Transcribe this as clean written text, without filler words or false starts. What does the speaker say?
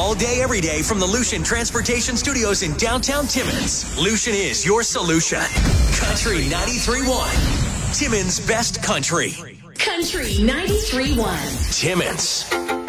all day, every day from the Lucian Transportation Studios in downtown Timmins. Lucian is your solution. Country 93.1. Timmins' best country. Country 93.1. Timmins.